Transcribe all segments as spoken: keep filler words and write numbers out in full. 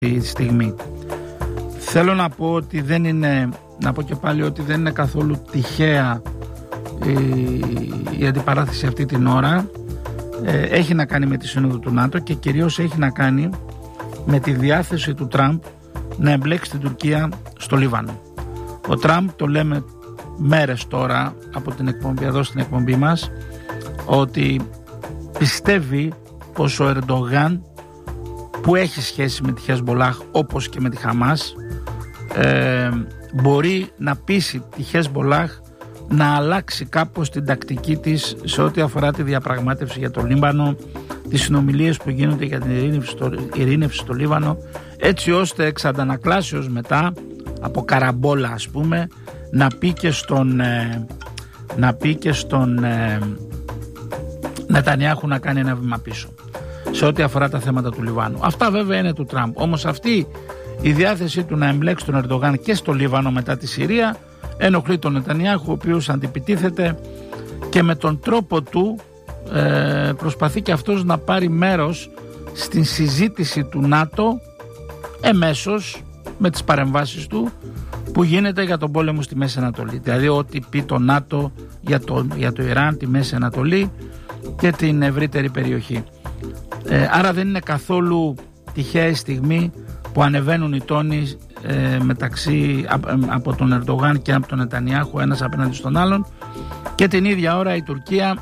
τη στιγμή. Θέλω να πω ότι δεν είναι, να πω και πάλι ότι δεν είναι καθόλου τυχαία η, η αντιπαράθεση αυτή την ώρα. Ε, έχει να κάνει με τη σύνοδο του ΝΑΤΟ και κυρίως έχει να κάνει με τη διάθεση του Τραμπ να εμπλέξει την Τουρκία στο Λίβανο. Ο Τραμπ, το λέμε μέρες τώρα από την εκπομπή, εδώ στην εκπομπή μας, ότι πιστεύει πως ο Ερντογάν, που έχει σχέση με τη Χεσμολάχ όπως και με τη Χαμάς, ε, μπορεί να πείσει τη Χεσμολάχ να αλλάξει κάπως την τακτική της σε ό,τι αφορά τη διαπραγμάτευση για το Λίβανο, τις συνομιλίες που γίνονται για την ειρήνευση στο, ειρήνευση στο Λίβανο, έτσι ώστε εξ αντανακλάσεως μετά, από καραμπόλα ας πούμε, να πει και στον, ε, να πει και στον ε, Νετανιάχου να κάνει ένα βήμα πίσω σε ό,τι αφορά τα θέματα του Λιβάνου. Αυτά βέβαια είναι του Τραμπ. Όμως αυτή η διάθεσή του να εμπλέξει τον Ερντογάν και στο Λίβανο μετά τη Συρία ενοχλεί τον Νετανιάχου, ο οποίος αντιπιτίθεται και με τον τρόπο του ε, προσπαθεί και αυτός να πάρει μέρος στην συζήτηση του ΝΑΤΟ εμέσως με τις παρεμβάσεις του που γίνεται για τον πόλεμο στη Μέση Ανατολή. Δηλαδή ό,τι πει το ΝΑΤΟ για το, για το Ιράν, τη Μέση Ανατολή και την ευρύτερη περιοχή. Ε, άρα δεν είναι καθόλου τυχαία η στιγμή που ανεβαίνουν οι τόνοι ε, μεταξύ α, ε, από τον Ερντογάν και από τον Νετανιάχου, ένας απέναντι στον άλλον, και την ίδια ώρα η Τουρκία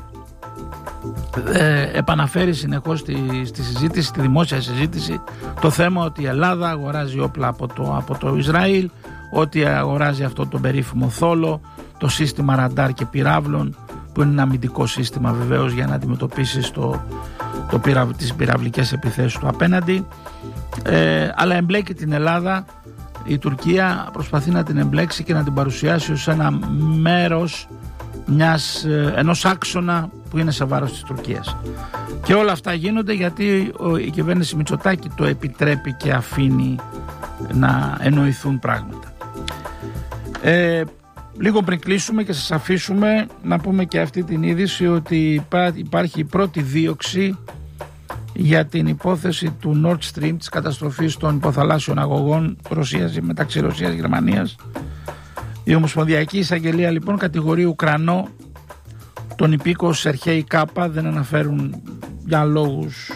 ε, επαναφέρει συνεχώς στη, στη συζήτηση, στη δημόσια συζήτηση, το θέμα ότι η Ελλάδα αγοράζει όπλα από το, από το Ισραήλ, ότι αγοράζει αυτό το περίφημο θόλο, το σύστημα ραντάρ και πυράβλων, που είναι ένα αμυντικό σύστημα βεβαίως για να αντιμετωπίσει το, το πυρα, τις πυραυλικές επιθέσεις του απέναντι, ε, αλλά εμπλέκει την Ελλάδα. Η Τουρκία προσπαθεί να την εμπλέξει και να την παρουσιάσει ως ένα μέρος μιας, ενός άξονα που είναι σε βάρος της Τουρκίας. Και όλα αυτά γίνονται γιατί η κυβέρνηση Μητσοτάκη το επιτρέπει και αφήνει να εννοηθούν πράγματα. Ε, λίγο πριν κλείσουμε και σας αφήσουμε, να πούμε και αυτή την είδηση ότι υπάρχει η πρώτη δίωξη για την υπόθεση του Nord Stream, της καταστροφής των υποθαλάσσιων αγωγών Ρωσίας, μεταξύ Ρωσίας και Γερμανίας. Η Ομοσπονδιακή Εισαγγελία λοιπόν κατηγορεί Ουκρανό, τον υπήκο Σερχέη Κάπα, δεν αναφέρουν για λόγους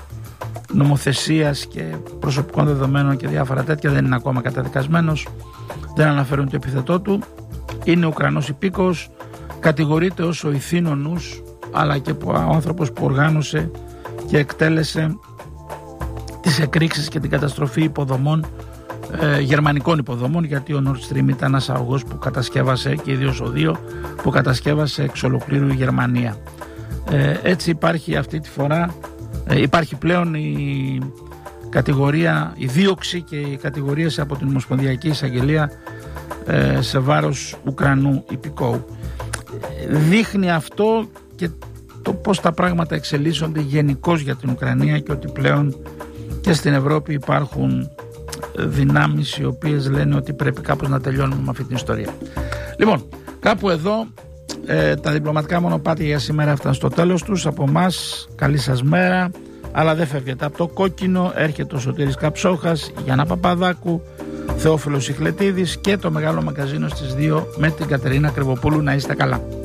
νομοθεσίας και προσωπικών δεδομένων και διάφορα τέτοια, δεν είναι ακόμα καταδικασμένος, δεν αναφέρουν το επιθετό του. Είναι Ουκρανός υπήκος, κατηγορείται ως ο ηθήνονους, αλλά και ο άνθρωπος που οργάνωσε και εκτέλεσε τις εκρήξεις και την καταστροφή υποδομών, ε, γερμανικών υποδομών, γιατί ο Nord Stream ήταν ένας αγωγός που κατασκεύασε, και ιδίως ο δύο, που κατασκεύασε εξ ολοκλήρου η Γερμανία. Ε, έτσι υπάρχει αυτή τη φορά, ε, υπάρχει πλέον η κατηγορία, η δίωξη και οι κατηγορίες από την Ομοσπονδιακή Εισαγγελία ε, σε βάρος Ουκρανού υπηκόου. Ε, δείχνει αυτό και το πώς τα πράγματα εξελίσσονται γενικώς για την Ουκρανία και ότι πλέον και στην Ευρώπη υπάρχουν δυνάμεις οι οποίες λένε ότι πρέπει κάπως να τελειώνουμε με αυτή την ιστορία. Λοιπόν, κάπου εδώ ε, τα διπλωματικά μονοπάτια για σήμερα έφταναν στο τέλος τους. Από εμάς καλή σας μέρα, αλλά δεν φεύγετε από το κόκκινο. Έρχεται ο Σωτήρης Καψόχας, Γιάννα Παπαδάκου, Θεόφιλος Ιχλετίδης και το Μεγάλο Μαγκαζίνο στις δύο με την Κατερίνα Κρυβοπούλου. Να είστε καλά.